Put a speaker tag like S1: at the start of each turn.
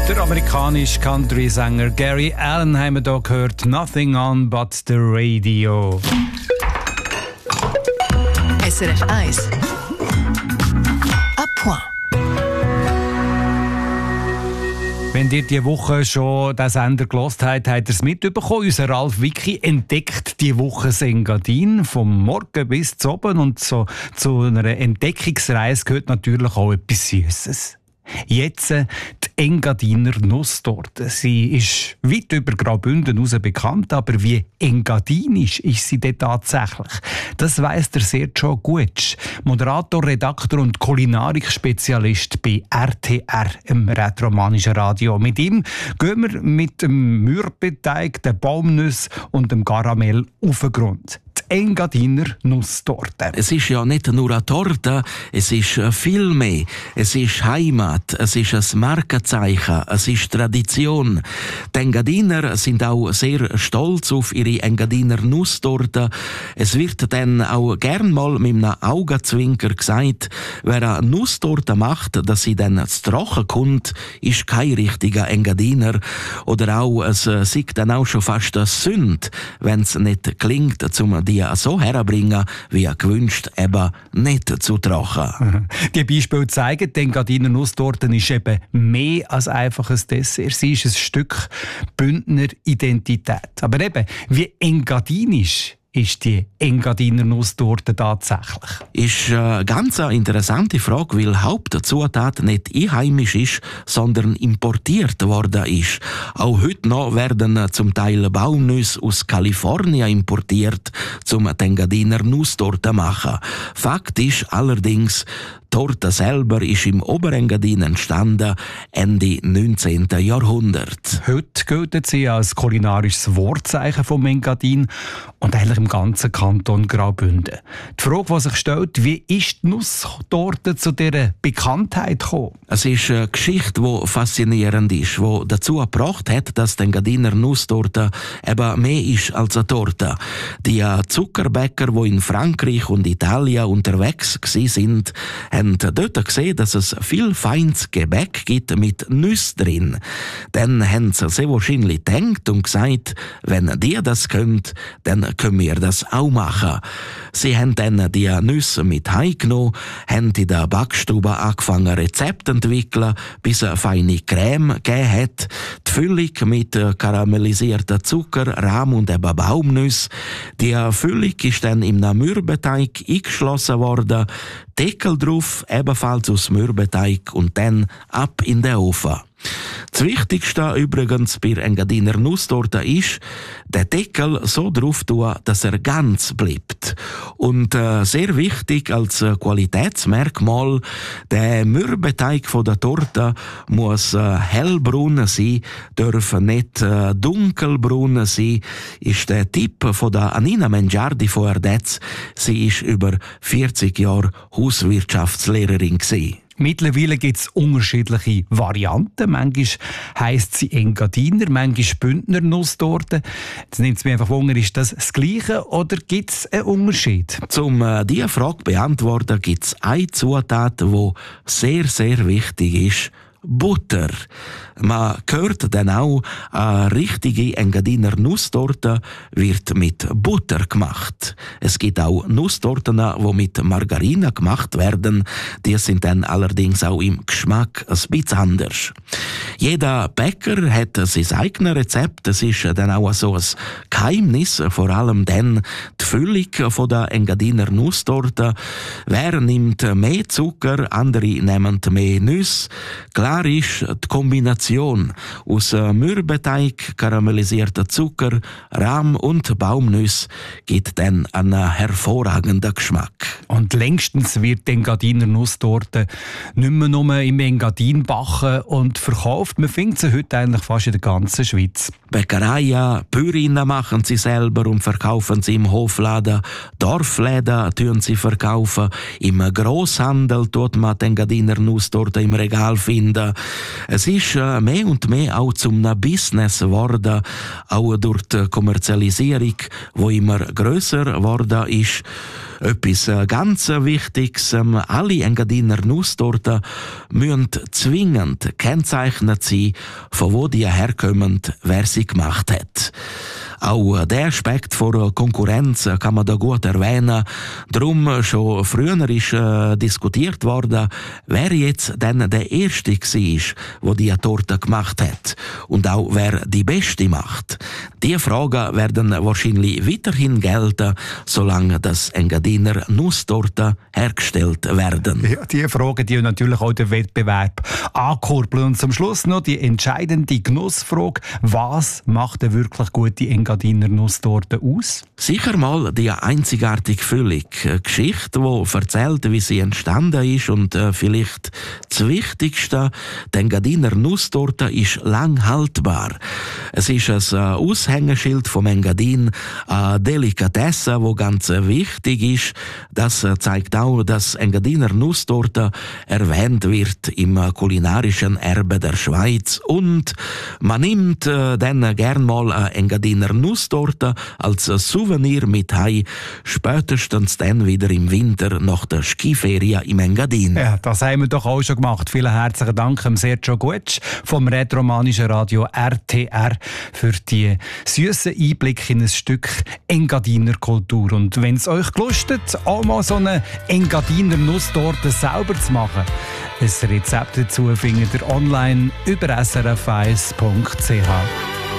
S1: Der amerikanische Country-Sänger Gary Allan haben wir hier gehört. Nothing on but the radio.
S2: SRF 1 à point.
S1: Wenn ihr diese Woche schon den Sender gehört habt, habt ihr es mitbekommen. Unser Ralf Wicki entdeckt diese Woche das Engadin vom Morgen bis zu oben. Und so zu einer Entdeckungsreise gehört natürlich auch etwas Süßes. Jetzt die Engadiner Nusstorte. Sie ist weit über Graubünden hinaus bekannt, aber wie engadinisch ist sie denn tatsächlich? Das weiss der Sergio Guetsch, Moderator, Redakteur und Kulinarik-Spezialist bei RTR, im rätoromanischen Radio. Mit ihm gehen wir mit dem Mürbeteig, den Baumnüssen und dem Karamell auf den Grund. Die Engadiner Nusstorte.
S3: Es ist ja nicht nur eine Torte, es ist viel mehr. Es ist Heimat, es ist ein Markenzeichen, es ist Tradition. Die Engadiner sind auch sehr stolz auf ihre Engadiner Nusstorte. Es wird dann auch gern mal mit einem Augenzwinker gesagt, wer eine Nusstorte macht, dass sie dann zu trocken kommt, ist kein richtiger Engadiner. Oder auch, es sieht dann auch schon fast eine Sünde, wenn es nicht klingt, um die so herbringen, wie gewünscht, eben nicht zu trocken.
S1: Die Beispiele zeigen, die Engadiner Nusstorte ist eben mehr als einfach ein Dessert. Sie ist ein Stück Bündner Identität. Aber eben, wie engadinisch ist die Engadiner Nusstorte tatsächlich?
S3: Ist eine ganz interessante Frage, weil die Hauptzutat nicht einheimisch ist, sondern importiert worden ist. Auch heute noch werden zum Teil Baumnüsse aus Kalifornien importiert, um die Engadiner Nusstorte zu machen. Fakt ist allerdings, die Torte selber ist im Oberengadin entstanden, Ende 19. Jahrhundert.
S1: Heute gilt sie als kulinarisches Wortzeichen vom Engadin und eigentlich im ganzen Kanton Graubünden. Die Frage, die sich stellt, wie ist die Nusstorte zu dieser Bekanntheit gekommen?
S3: Es ist eine Geschichte, die faszinierend ist, die dazu gebracht hat, dass die Engadiner Nusstorte eben mehr ist als eine Torte. Die Zuckerbäcker, die in Frankreich und Italien unterwegs waren, haben dort gesehen, dass es viel feines Gebäck gibt mit Nüsse drin. Dann haben sie sehr wahrscheinlich gedacht und gesagt, wenn die das können, dann können wir das auch machen. Sie haben dann die Nüsse mit heimgenommen, haben in der Backstube angefangen Rezepte zu entwickeln, bis eine feine Creme gegeben hat. Die Füllung mit karamellisierten Zucker, Rahm und eben Baumnüsse. Die Füllung ist dann im Mürbeteig eingeschlossen worden. Deckel drauf, ebenfalls aus Mürbeteig und dann ab in den Ofen. Das Wichtigste übrigens bei Engadiner Nusstorte ist, den Deckel so drauf tun, dass er ganz bleibt. Und sehr wichtig als Qualitätsmerkmal, der Mürbeteig von der Torte muss hellbraun sein, darf nicht dunkelbraun sein, ist der Tipp von der Anina Mengiardi von Erdetz. Sie ist über 40 Jahre Hauswirtschaftslehrerin gewesen.
S1: Mittlerweile gibt es unterschiedliche Varianten. Manchmal heisst sie Engadiner, manchmal Bündner Nusstorte. Jetzt nimmt es mich einfach Wunder, ist das Gleiche oder gibt es einen Unterschied?
S3: Um diese Frage zu beantworten, gibt es eine Zutat, die sehr, sehr wichtig ist. Butter. Man hört dann auch, eine richtige Engadiner Nusstorte wird mit Butter gemacht. Es gibt auch Nusstorten, die mit Margarine gemacht werden. Die sind dann allerdings auch im Geschmack ein bisschen anders. Jeder Bäcker hat sein eigenes Rezept. Das ist dann auch so ein Geheimnis, vor allem dann die Füllung von der Engadiner Nusstorte. Wer nimmt mehr Zucker, andere nehmen mehr Nüsse. Klar ist die Kombination aus Mürbeteig, karamellisierter Zucker, Rahm und Baumnüsse gibt dann einen hervorragenden Geschmack.
S1: Und längstens wird die Engadiner Nusstorte nicht mehr nur im Engadin backen und verkauft. Man findet sie heute eigentlich fast in der ganzen Schweiz.
S3: Bäckereien, Bäuerinnen machen sie selber und verkaufen sie im Hofladen. Dorfläden tun sie verkaufen. Im Grosshandel tut man die Engadiner Nusstorte im Regal finden. Es ist mehr und mehr auch zum Business geworden, auch durch die Kommerzialisierung, die immer grösser geworden ist. Etwas ganz Wichtiges, alle Engadiner Nusstorten müssen zwingend kennzeichnet sein, von wo die herkommen, wer sie gemacht hat. Auch der Aspekt von Konkurrenz kann man da gut erwähnen. Darum schon früher ist diskutiert worden, wer jetzt denn der Erste war, der die Torte gemacht hat. Und auch wer die Beste macht. Diese Fragen werden wahrscheinlich weiterhin gelten, solange das Engadiner Nusstorte hergestellt werden.
S1: Ja, diese Fragen, die natürlich auch den Wettbewerb ankurbeln. Und zum Schluss noch die entscheidende Genussfrage. Was macht eine wirklich gute Engadiner Nusstorte aus?
S3: Sicher mal die einzigartige Füllung. Eine Geschichte, die erzählt, wie sie entstanden ist und vielleicht das Wichtigste, die Engadiner Nusstorte ist lang haltbar. Es ist ein Aushängeschild vom Engadin, eine Delikatesse, die ganz wichtig ist. Das zeigt auch, dass Engadiner Nusstorte erwähnt wird im kulinarischen Erbe der Schweiz. Und man nimmt dann gern mal eine Engadiner Nusstorte als Souvenir mit heim, spätestens dann wieder im Winter nach der Skiferie im Engadin.
S1: Ja, das haben wir doch auch schon gemacht. Vielen herzlichen Dank Sergio Guetsch vom rätoromanischen Radio RTR für die süßen Einblicke in ein Stück Engadiner Kultur. Und wenn es euch gelustet, auch mal so eine Engadiner Nusstorte selber zu machen, ein Rezept dazu findet ihr online über srf1.ch.